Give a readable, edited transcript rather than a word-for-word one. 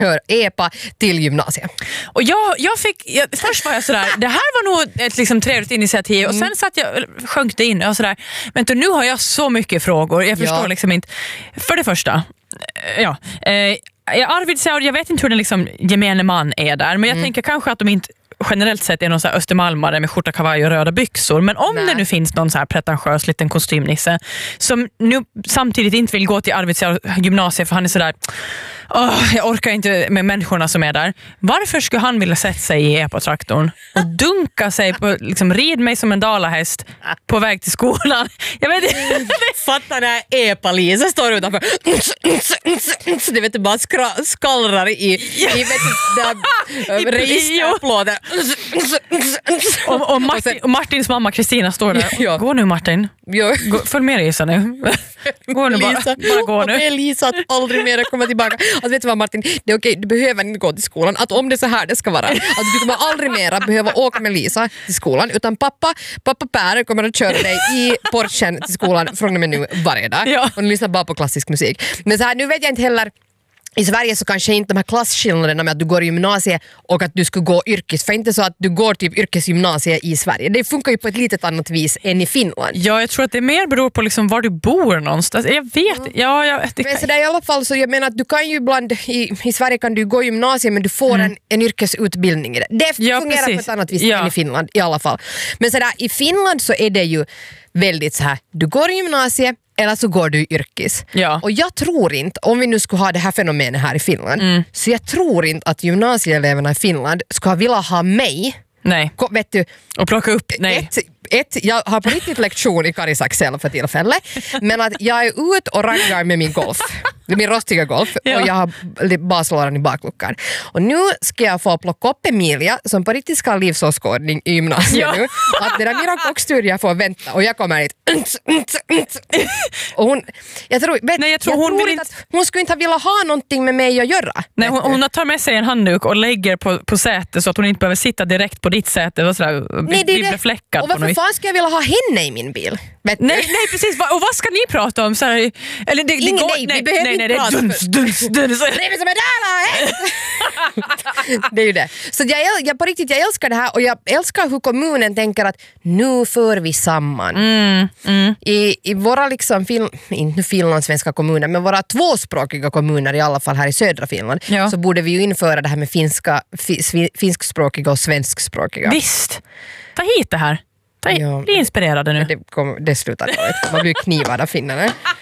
EPA till gymnasiet. Och först var jag sådär, det här var nog ett liksom trevligt initiativ och sen satt jag sjönk det in och sådär, men nu har jag så mycket frågor, jag förstår liksom inte. För det första, Arvidsjaur, jag vet inte hur den liksom gemene man är där, men jag tänker kanske att de inte generellt sett är någon så här östermalmare med skjorta, kavaj och röda byxor, men om det nu finns någon så här pretentiös liten kostymnisse som nu samtidigt inte vill gå till Arvidsjaur gymnasiet för han är sådär, jag orkar inte med människorna som är där. Varför skulle han vilja sätta sig i EPA-traktorn och dunka sig på, liksom rid mig som en dalahäst på väg till skolan? Jag vet inte. Fattar när EPA-Lisa står utanför. Det vet du, bara skallrar i registerplåten. Och Martins mamma Kristina står där. Ja. Gå nu Martin. Följ med Lisa nu. Gå nu bara gå nu. Och Lisa att aldrig mer komma tillbaka. Alltså vet du vad Martin, det är okej, du behöver inte gå till skolan. Att om det är så här det ska vara. Att du kommer aldrig mer behöva åka med Lisa till skolan. Utan pappa Per kommer att köra dig i Porschen till skolan från och med nu varje dag. Ja. Och ni lyssnar bara på klassisk musik. Men så här, nu vet jag inte heller. I Sverige så kanske inte de här klasskillnaderna med att du går i gymnasiet och att du skulle gå yrkes. För inte så att du går typ yrkesgymnasiet i Sverige. Det funkar ju på ett litet annat vis än i Finland. Ja, jag tror att det mer beror på liksom var du bor någonstans. Jag vet. Men så där i alla fall så jag menar att du kan ju ibland i Sverige kan du gå i gymnasiet men du får en yrkesutbildning i det. Det fungerar på ett annat vis än i Finland i alla fall. Men så där i Finland så är det ju väldigt så här, du går i gymnasiet eller så går du yrkes. Ja. Och jag tror inte, om vi nu skulle ha det här fenomenet här i Finland, så jag tror inte att gymnasieeleverna i Finland ska vilja ha mig. Nej. Vet du, och plocka upp, nej. Jag har på riktigt lektion i Karis Axel för tillfället, men att jag är ut och raggar med min golf. Min rostiga golf och jag har baslåran i bakluckan. Och nu ska jag få plocka upp Emilia som på riktigt ska ha livsåskådning i gymnasiet nu. Att det där mina kockstudier får vänta och jag kommer hit. Och hon, jag tror inte att hon skulle inte vilja ha någonting med mig att göra. Nej, hon tar med sig en handduk och lägger på sätet så att hon inte behöver sitta direkt på ditt säte och bli befläckad. Och varför fan ska jag vilja ha henne i min bil? Nej, precis. Och vad ska ni prata om? Så här, eller vi behöver inte prata. Duns. Det är ju det. Så jag på riktigt, jag älskar det här och jag älskar hur kommunen tänker att nu för vi samman. I våra liksom, inte finlandssvenska kommuner, men våra tvåspråkiga kommuner i alla fall här i södra Finland, så borde vi ju införa det här med finskspråkiga och svenskspråkiga. Visst. Ta hit det här. Bli inspirerade nu. Det slutar dåligt. Man blir knivad av finnarna.